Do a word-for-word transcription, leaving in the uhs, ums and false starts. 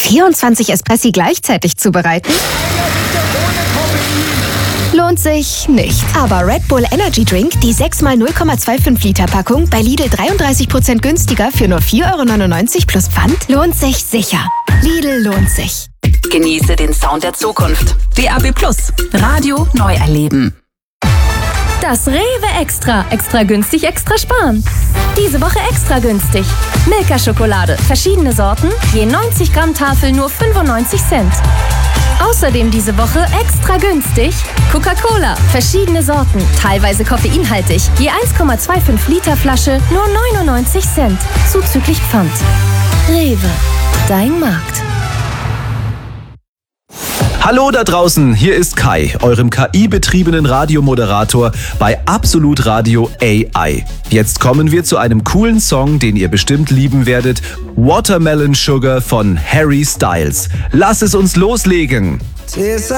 vierundzwanzig Espressi gleichzeitig zubereiten? Lohnt sich nicht. Aber Red Bull Energy Drink, die sechs mal null Komma fünfundzwanzig Liter Packung, bei Lidl dreiunddreißig Prozent günstiger für nur vier Euro neunundneunzig plus Pfand, lohnt sich sicher. Lidl lohnt sich. Genieße den Sound der Zukunft. D A B Plus. Radio neu erleben. Das Rewe Extra. Extra günstig, extra sparen. Diese Woche extra günstig. Milka Schokolade. Verschiedene Sorten. Je neunzig Gramm Tafel nur fünfundneunzig Cent. Außerdem diese Woche extra günstig Coca-Cola. Verschiedene Sorten. Teilweise koffeinhaltig. Je eins Komma fünfundzwanzig Liter Flasche nur neunundneunzig Cent. Zuzüglich Pfand. Rewe. Dein Markt. Hallo da draußen, hier ist Kai, eurem K I-betriebenen Radiomoderator bei Absolut Radio A I. Jetzt kommen wir zu einem coolen Song, den ihr bestimmt lieben werdet. Watermelon Sugar von Harry Styles. Lass es uns loslegen!